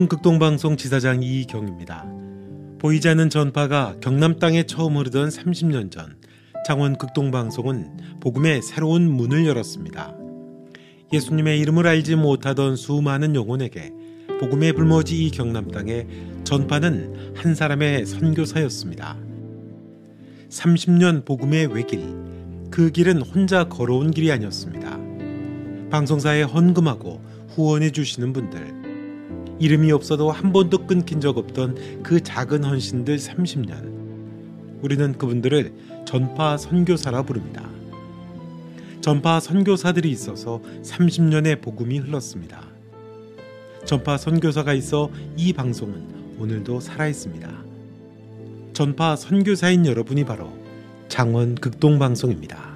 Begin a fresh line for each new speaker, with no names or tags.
극동방송 지사장 이경입니다. 보이지 않는 전파가 경남 땅에 처음 흐르던 30년 전 창원 극동방송은 복음의 새로운 문을 열었습니다. 예수님의 이름을 알지 못하던 수많은 영혼에게 복음의 불모지 이 경남 땅에 전파는 한 사람의 선교사였습니다. 30년 복음의 외길, 그 길은 혼자 걸어온 길이 아니었습니다. 방송사에 헌금하고 후원해 주시는 분들, 이름이 없어도 한 번도 끊긴 적 없던 그 작은 헌신들 30년. 우리는 그분들을 전파 선교사라 부릅니다. 전파 선교사들이 있어서 30년의 복음이 흘렀습니다. 전파 선교사가 있어 이 방송은 오늘도 살아있습니다. 전파 선교사인 여러분이 바로 창원 극동방송입니다.